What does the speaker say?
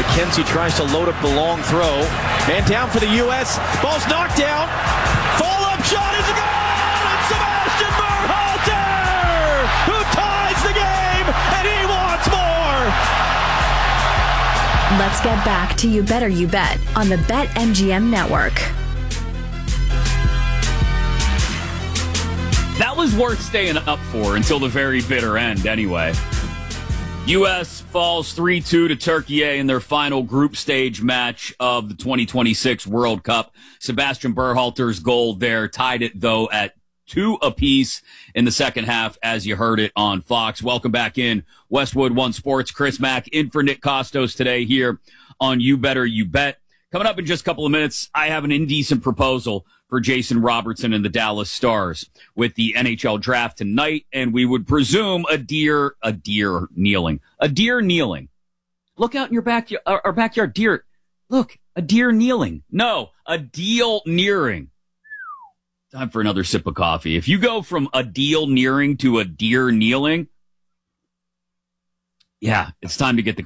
McKenzie tries to load up the long throw. Man down for the U.S. Ball's knocked down. Follow-up shot is a goal! And Sebastian Berhalter, who ties the game, and he wants more! Let's get back to You Better You Bet on the BetMGM Network. That was worth staying up for until the very bitter end anyway. U.S. falls 3-2 to Turkey in their final group stage match of the 2026 World Cup. Sebastian Berhalter's goal there tied it, though, at 2 apiece in the second half, as you heard it on Fox. Welcome back in Westwood One Sports. Chris Mack in for Nick Costos today here on You Better You Bet. Coming up in just a couple of minutes, I have an indecent proposal for Jason Robertson and the Dallas Stars with the NHL draft tonight, and we would presume a deer kneeling. Look out in your backyard, our backyard, deer. Look, a deer kneeling. No, a deal nearing. Time for another sip of coffee. If you go from a deal nearing to a deer kneeling, yeah, it's time to get the